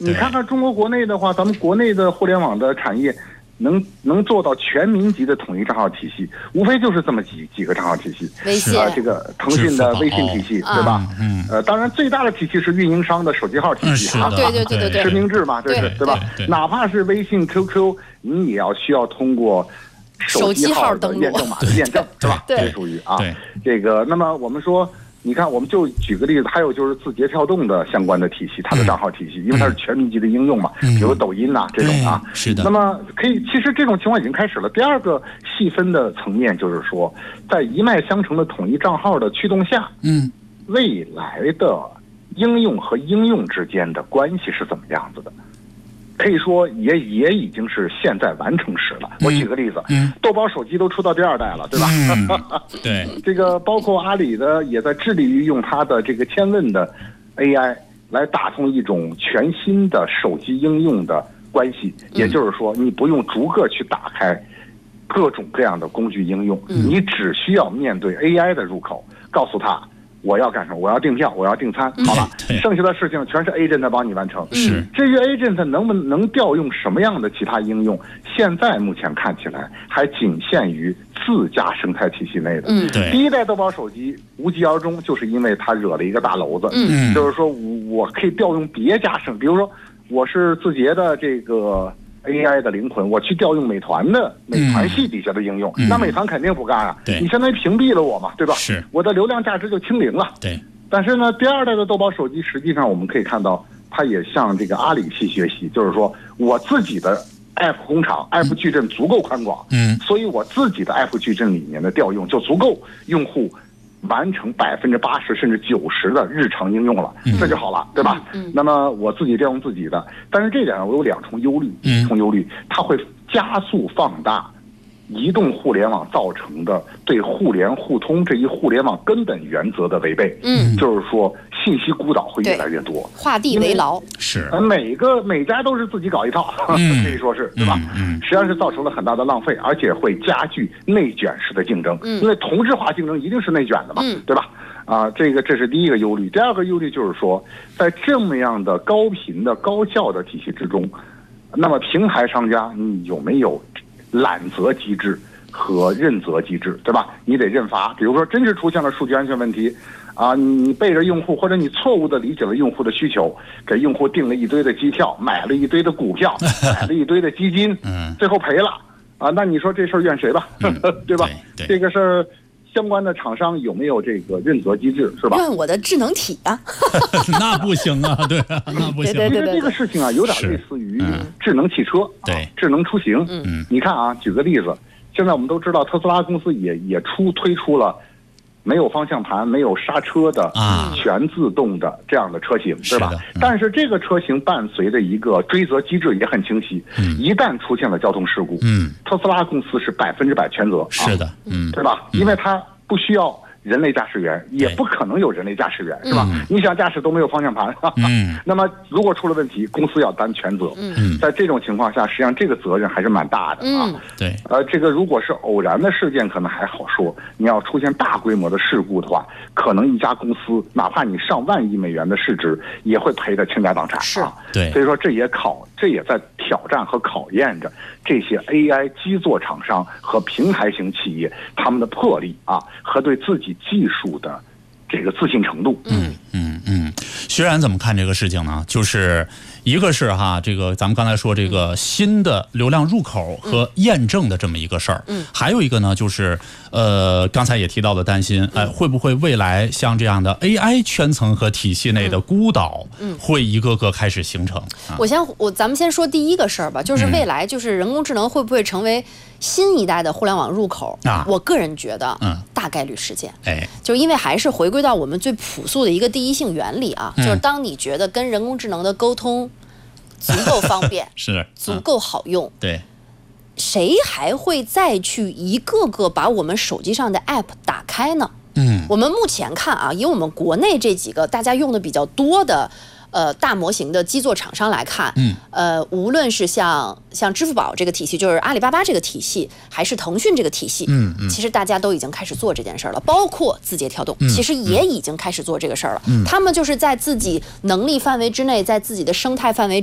你看看中国国内的话，咱们国内的互联网的产业能做到全民级的统一账号体系，无非就是这么几个账号体系。 微信这个腾讯的微信体系，对吧？当然最大的体系是运营商的手机号体系啊， 对， 实名制嘛，这是对吧？哪怕是微信、QQ， 你也需要通过手机号的验证码的验证，是吧？这属于啊，这个。那么我们说。你看，我们就举个例子，还有就是字节跳动的相关的体系，它的账号体系，因为它是全民级的应用嘛，比如抖音呐这种啊， 是的。 那么其实这种情况已经开始了。第二个细分的层面就是说，在一脉相承的统一账号的驱动下，未来的应用和应用之间的关系是怎么样子的？可以说也已经是现在完成时了。我举个例子，豆包手机都出到第2代了，对吧？ 对， 这个包括阿里的也在致力于用它的这个千问的 AI 来打通一种全新的手机应用的关系。也就是说，你不用逐个去打开各种各样的工具应用，你只需要面对 AI 的入口，告诉它。我要干什么？我要订票，我要订餐，好了，剩下的事情全是 agent 帮你完成。至于 agent 能不能调用什么样的其他应用，现在目前看起来还仅限于自家生态体系内的。第一代豆包手机无疾而终，就是因为它惹了一个大娄子。就是说我可以调用别家比如说我是字节的这个。AI 的灵魂，我去调用美团系底下的应用，那美团肯定不干啊！你相当于屏蔽了我嘛，对吧？ 是， 我的流量价值就清零了。 对。 但是呢，第2代的豆包手机，实际上我们可以看到，它也向这个阿里系学习，就是说我自己的 App 工厂、App 矩阵足够宽广，所以我自己的 App 矩阵里面的调用就足够用户。完成80%甚至90%的日常应用了，这就好了，对吧？那么我自己调用自己的，但是这点我有2重忧虑，它会加速放大移动互联网造成的对互联互通这一互联网根本原则的违背。就是说信息孤岛会越来越多， 画地为牢。 是，每家都是自己搞一套，可以说是，对吧？实际上是造成了很大的浪费，而且会加剧内卷式的竞争。因为同质化竞争一定是内卷的嘛，对吧？这是第一个忧虑。第二个忧虑就是说，在这么样的高频的高效的体系之中，那么平台商家你有没有揽责机制和认责机制，对吧？你得认罚。比如说，真是出现了数据安全问题，你背着用户，或者你错误的理解了用户的需求，给用户订了一堆的机票，买了一堆的股票，买了一堆的基金，最后赔了那你说这事儿怨谁吧？对吧？这个事儿。相关的厂商有没有这个认责机制，是吧？ 怨我的智能体啊， 那不行啊，对啊，那不行。 对， 这个事情有点类似于智能汽车，智能出行。你看举个例子，现在我们都知道特斯拉公司也推出了没有方向盘、没有刹车的全自动的这样的车型，对吧？但是这个车型伴随着一个追责机制也很清晰，一旦出现了交通事故，特斯拉公司是100%全责， 是的， 对吧？因为它不需要人类驾驶员，也不可能有人类驾驶员，是吧？你想驾驶都没有方向盘，那么如果出了问题，公司要担全责。在这种情况下，实际上这个责任还是蛮大的对， 这个如果是偶然的事件，可能还好说；你要出现大规模的事故的话，可能一家公司哪怕你上万亿美元的市值，也会赔得倾家荡产。 对。 所以说这也在挑战和考验着这些 AI 基座厂商和平台型企业他们的魄力和对自己技术的这个自信程度。 薛然怎么看这个事情呢？就是一个是这个咱们刚才说这个新的流量入口和验证的这么一个事儿，还有一个呢就是刚才也提到的担心，会不会未来像这样的 AI 圈层和体系内的孤岛，会一个个开始形成？ 咱们先说第一个事儿吧，就是未来就是人工智能会不会成为新一代的互联网入口？我个人觉得，大概率事件。就因为还是回归到我们最朴素的一个第一性原理就是当你觉得跟人工智能的沟通足够方便， 是足够好用， 对， 谁还会再去一个个把我们手机上的 app 打开呢？我们目前看以我们国内这几个大家用的比较多的大模型的基座厂商来看，无论是像支付宝这个体系，就是阿里巴巴这个体系，还是腾讯这个体系，其实大家都已经开始做这件事了。包括字节跳动，其实也已经开始做这个事儿了。他们就是在自己能力范围之内，在自己的生态范围